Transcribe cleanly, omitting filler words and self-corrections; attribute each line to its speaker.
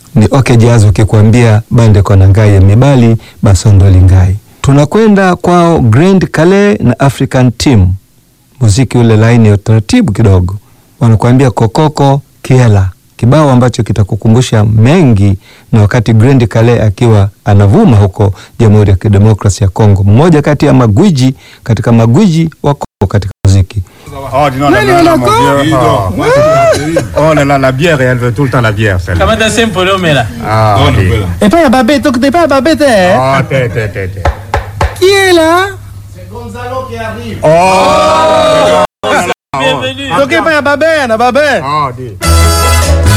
Speaker 1: ni OK Jazz ukikwambia bande kona ngai mibali basondo lingai. Tunakwenda kwao Grand Calais na African Team. Muziki ule laini ya taratibu kidogo. Wanakuambia kokoko kiela. Kibao ambacho kitakukumbusha mengi na wakati Grand Calais akiwa anavuma huko Jamhuri ya Kidemokrasia ya Kongo. Mmoja kati ya magwiji katika magwiji wa Kongo katika muziki.
Speaker 2: Oh, dis non, oh là là, la bière, elle veut tout le temps la bière, celle-là.
Speaker 3: Comment t'as simple, là?
Speaker 2: Ah, oui.
Speaker 3: Et pas à Babette, donc t'es pas à Babette, hein?
Speaker 2: Oh, t'es.
Speaker 3: Qui est là?
Speaker 2: C'est Gonzalo qui arrive. Oh!
Speaker 3: Bienvenue. Donc, pas à Babette, à Babette.
Speaker 2: Oh, dis.